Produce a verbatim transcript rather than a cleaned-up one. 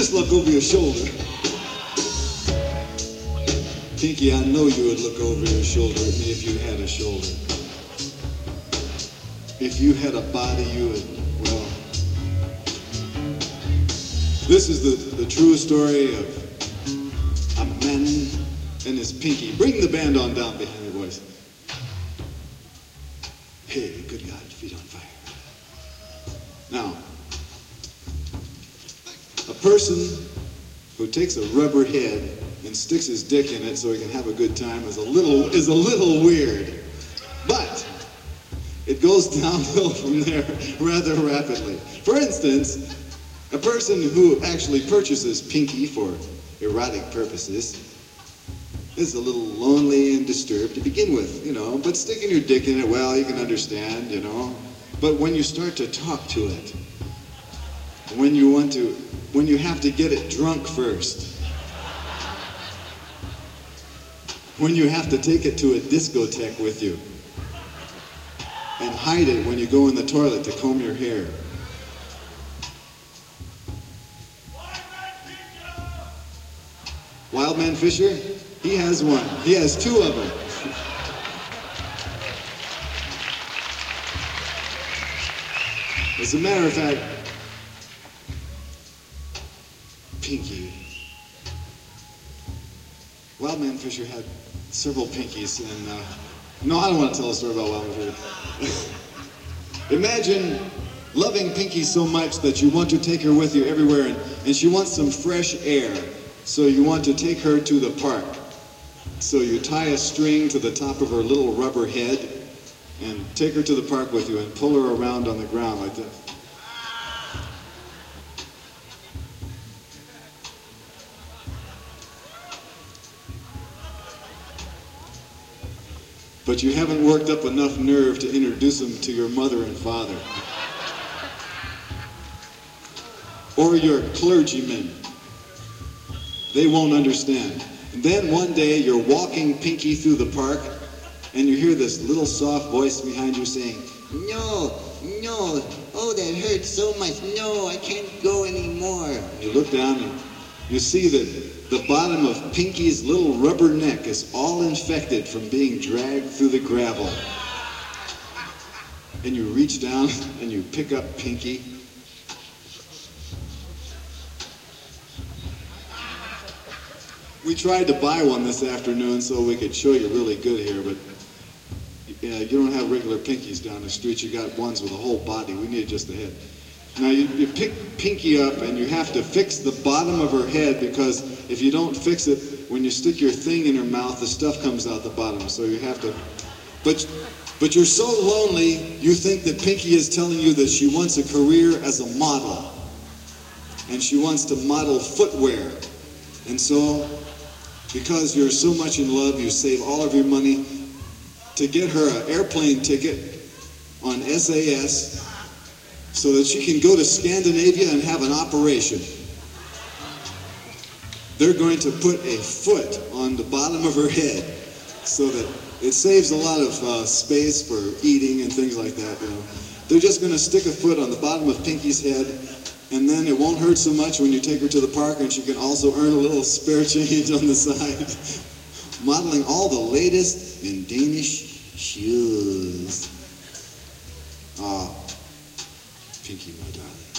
just look over your shoulder. Pinky, I know you would look over your shoulder at me if you had a shoulder. If you had a body, you would, well... This is the, the true story of a man and his pinky. Bring the band on down behind your voice. Hey, good God, feet on fire. Now, a person who takes a rubber head and sticks his dick in it so he can have a good time is a little is a little weird. But it goes downhill from there rather rapidly. For instance, a person who actually purchases pinky for erotic purposes is a little lonely and disturbed to begin with, you know, but sticking your dick in it, well, you can understand, you know. But when you start to talk to it, when you want to, when you have to get it drunk first, when you have to take it to a discotheque with you and hide it when you go in the toilet to comb your hair. Wildman Fisher, he has one. He has two of them. As a matter of fact, Pinky. Wildman Fisher had several pinkies, and uh, no, I don't want to tell a story about Wildman Fisher. Imagine loving Pinky so much that you want to take her with you everywhere, and, and she wants some fresh air, so you want to take her to the park. So you tie a string to the top of her little rubber head and take her to the park with you and pull her around on the ground like this. But you haven't worked up enough nerve to introduce them to your mother and father. Or your clergymen. They won't understand. And then one day you're walking Pinky through the park and you hear this little soft voice behind you saying, "No, no, oh that hurts so much, no, I can't go anymore." And you look down and you see that the bottom of Pinky's little rubber neck is all infected from being dragged through the gravel. And you reach down and you pick up Pinky. We tried to buy one this afternoon so we could show you really good here, but yeah, you don't have regular Pinkies down the street. You got ones with a whole body. We need just the head. Now you, you pick Pinky up and you have to fix the bottom of her head, because if you don't fix it, when you stick your thing in her mouth, the stuff comes out the bottom. So you have to, but, but you're so lonely, you think that Pinky is telling you that she wants a career as a model. And she wants to model footwear. And so, because you're so much in love, you save all of your money to get her an airplane ticket on S A S so that she can go to Scandinavia and have an operation. They're going to put a foot on the bottom of her head so that it saves a lot of uh, space for eating and things like that. You know, they're just going to stick a foot on the bottom of Pinky's head, and then it won't hurt so much when you take her to the park, and she can also earn a little spare change on the side. Modeling all the latest in Danish shoes. Ah, Pinky, my darling.